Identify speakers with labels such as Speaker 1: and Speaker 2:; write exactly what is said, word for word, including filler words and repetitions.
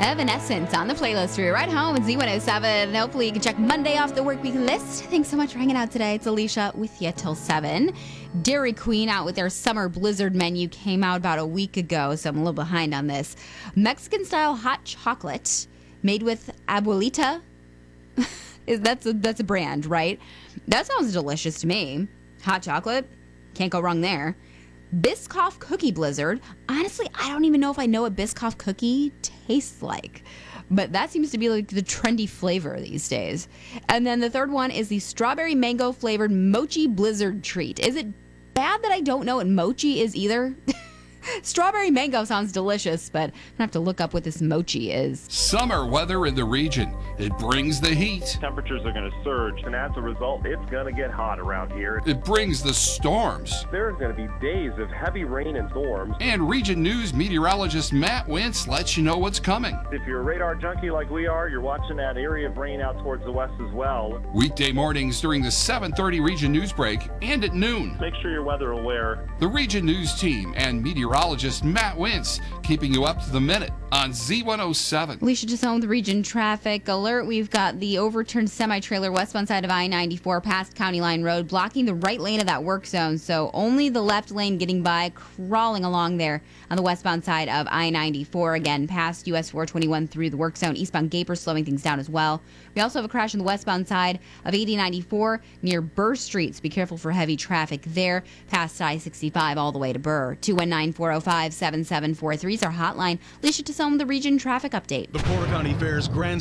Speaker 1: Evanescence on the playlist for your ride home at Z one oh seven. Hopefully you can check Monday off the work week list. Thanks so much for hanging out today. It's Alicia with you till seven. Dairy Queen out with their summer blizzard menu came out about a week ago, so I'm a little behind on this. Mexican-style hot chocolate made with Abuelita. Is that's a, that's a brand, right? That sounds delicious to me. Hot chocolate, can't go wrong there. Biscoff cookie blizzard. Honestly, I don't even know if I know what Biscoff cookie tastes like, but that seems to be like the trendy flavor these days. And then the third one is the strawberry mango flavored mochi blizzard treat. Is it bad that I don't know what mochi is either? Strawberry mango sounds delicious, but I'm gonna have to look up what this mochi is.
Speaker 2: Summer weather in the region. It brings the heat.
Speaker 3: Temperatures are going to surge, and as a result, it's going to get hot around here.
Speaker 2: It brings the storms.
Speaker 3: There's going to be days of heavy rain and storms.
Speaker 2: And Region News meteorologist Matt Wentz lets you know what's coming.
Speaker 3: If you're a radar junkie like we are, you're watching that area of rain out towards the west as well.
Speaker 2: Weekday mornings during the seven thirty Region News break and at noon.
Speaker 3: Make sure you're weather aware.
Speaker 2: The Region News team and meteorologist Matt Wentz keeping you up to the minute on Z one oh seven.
Speaker 1: Alicia just on the region traffic alert. We've got the overturned semi-trailer westbound side of I ninety-four past County Line Road, blocking the right lane of that work zone. So only the left lane getting by, crawling along there on the westbound side of I ninety-four. Again, past U S four twenty-one through the work zone. Eastbound Gaper slowing things down as well. We also have a crash on the westbound side of eighty ninety-four near Burr Street. So be careful for heavy traffic there, past I sixty-five all the way to Burr. two one nine, four oh five, seven seven four three is our hotline. Alicia Tasson with the region traffic update.
Speaker 4: The Porter County Fair's Grand